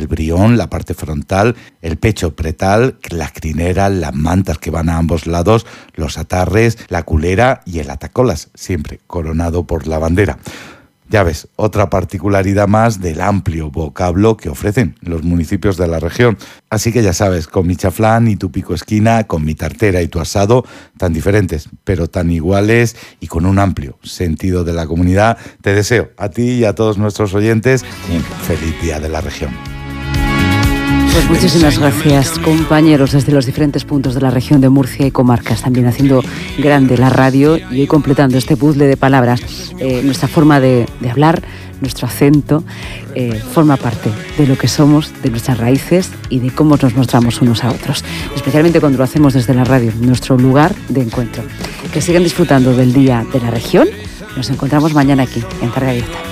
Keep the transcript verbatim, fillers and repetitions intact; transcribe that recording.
brión, la parte frontal, el pecho pretal, la crinera, las mantas que van a ambos lados, los atarres, la culera y el atacolas, siempre coronado por la bandera. Ya ves, otra particularidad más del amplio vocablo que ofrecen los municipios de la región. Así que ya sabes, con mi chaflán y tu pico esquina, con mi tartera y tu asado, tan diferentes, pero tan iguales y con un amplio sentido de la comunidad, te deseo a ti y a todos nuestros oyentes un feliz día de la región. Pues muchísimas gracias, compañeros, desde los diferentes puntos de la región de Murcia y comarcas, también haciendo grande la radio y hoy completando este puzzle de palabras. Eh, nuestra forma de, de hablar, nuestro acento, eh, forma parte de lo que somos, de nuestras raíces y de cómo nos mostramos unos a otros, especialmente cuando lo hacemos desde la radio, nuestro lugar de encuentro. Que sigan disfrutando del Día de la Región. Nos encontramos mañana aquí, en Carga Abierta.